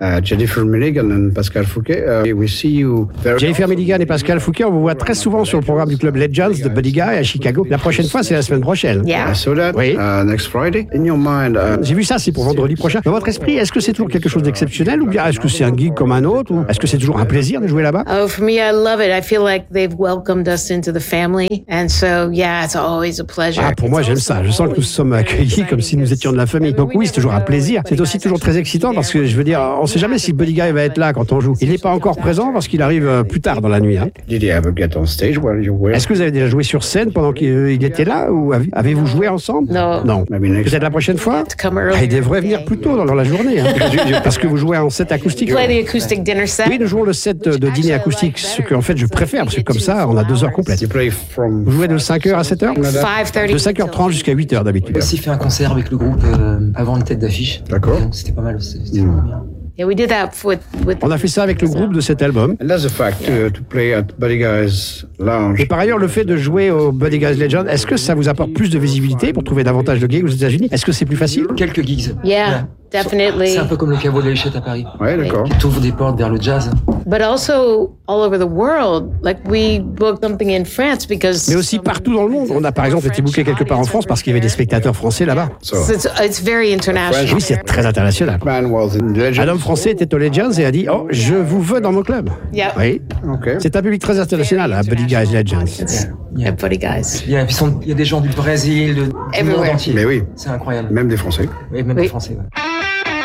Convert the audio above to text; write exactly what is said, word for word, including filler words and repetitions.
Uh, Jennifer Milligan and Pascal Fouquet, uh, we see you very Jennifer Milligan et Pascal Fouquet, on vous voit très souvent sur le programme du club Legends de Buddy Guy à Chicago. La prochaine fois, c'est la semaine prochaine. Yeah. I saw that Oui. uh, next Friday. In your mind, uh, J'ai vu ça, c'est pour vendredi prochain. Dans votre esprit, est-ce que c'est toujours quelque chose d'exceptionnel ou bien est-ce que c'est un gig comme un autre ou est-ce que c'est toujours un plaisir de jouer là-bas? Oh, for me, I love it. I feel like they've welcomed us into the family. And so, yeah, it's always a pleasure. Ah, pour moi, j'aime ça. Je sens que nous sommes accueillis comme si nous étions de la famille. Donc oui, c'est toujours un plaisir. C'est aussi toujours très excitant parce que, je veux dire, on ne sait jamais si Buddy Guy va être là quand on joue. Il n'est pas encore présent parce qu'il arrive euh, plus tard dans la nuit. Hein. did you ever get on stage while you were? Est-ce que vous avez déjà joué sur scène pendant qu'il euh, il était là ou avez- avez-vous joué ensemble? No. Non. Maybe next. Peut-être la prochaine fois? To come early. Ah, il devrait venir plus tôt dans, dans la journée. Hein. Parce que vous jouez en set acoustique. Play the acoustic dinner set. Oui, nous jouons le set de dîner acoustique, ce que en fait je préfère, parce que comme ça, on a deux heures complètes. You play from. Vous jouez de cinq heures à sept heures? five thirty. De cinq heures trente jusqu'à huit heures d'habitude. J'ai aussi fait un concert avec le groupe euh, avant une tête d'affiche. D'accord. Donc, C'était pas mal, c'était c'était vraiment bien. Yeah, we did that with, with On a fait ça avec le groupe de cet album. And that's a fact to, to play at Buddy Guy's Lounge. Et par ailleurs, le fait de jouer au Buddy Guys Legend, est-ce que ça vous apporte plus de visibilité pour trouver davantage de gigs aux États-Unis? Est-ce que c'est plus facile? Quelques gigs. Yeah, Ouais. definitely. C'est un peu comme le caveau de l'Échette à Paris. Ouais, d'accord. Qui t'ouvre des portes vers le jazz. But also all over the world. Like we booked something in France because. Mais aussi partout dans le monde. On a par exemple été booké quelque part en France parce qu'il y avait des spectateurs français là-bas. So, So it's, it's very international. Oui, c'est très international. man was in Un Legends. homme français était au Legends et a dit « Oh, je vous veux dans mon club. Yeah. » Oui, Okay. c'est un public très international, à Buddy Guys Legends. It's yeah, buddy guys. Il y a, puis sont- il y a des gens du Brésil, de, du monde Everywhere. entier. Mais oui, C'est incroyable. même des Français. Oui, même Oui. des Français. Ouais.